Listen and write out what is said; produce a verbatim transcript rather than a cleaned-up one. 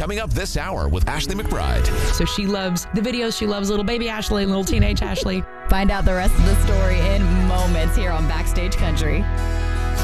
coming up this hour with Ashley McBride. So she loves the videos. She loves little baby Ashley and little teenage Ashley. Find out the rest of the story in moments here on Backstage Country.